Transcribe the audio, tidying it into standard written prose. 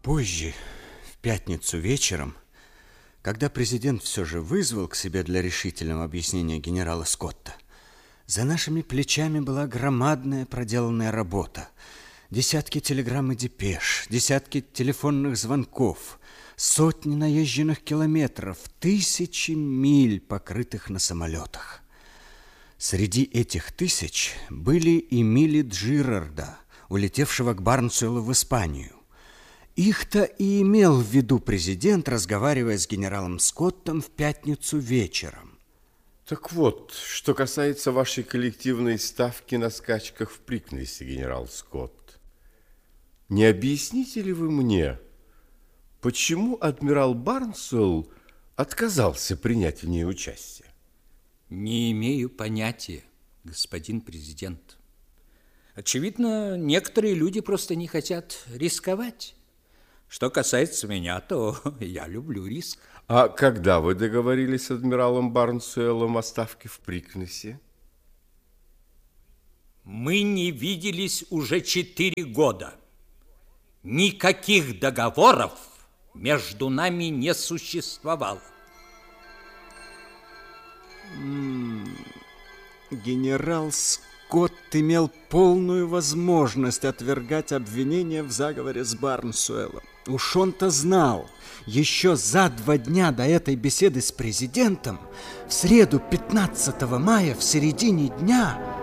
Позже, в пятницу вечером, когда президент все же вызвал к себе для решительного объяснения генерала Скотта, за нашими плечами была громадная проделанная работа. Десятки телеграмм и депеш, десятки телефонных звонков, сотни наезженных километров, тысячи миль, покрытых на самолетах. Среди этих тысяч были и мили Джирарда, улетевшего к Барнсуэллу в Испанию. Их-то и имел в виду президент, разговаривая с генералом Скоттом в пятницу вечером. Так вот, что касается вашей коллективной ставки на скачках в Прикнессе, генерал Скотт, не объясните ли вы мне, почему адмирал Барнсуэлл отказался принять в ней участие? Не имею понятия, господин президент. Очевидно, некоторые люди просто не хотят рисковать. Что касается меня, то я люблю риск. А когда вы договорились с адмиралом Барнсуэллом о ставке в Прикнессе? Мы не виделись уже 4 года. Никаких договоров между нами не существовало. Генерал Скотт имел полную возможность отвергать обвинения в заговоре с Барнсуэллом. Уж он-то знал, еще за 2 дня до этой беседы с президентом, в среду 15 мая в середине дня,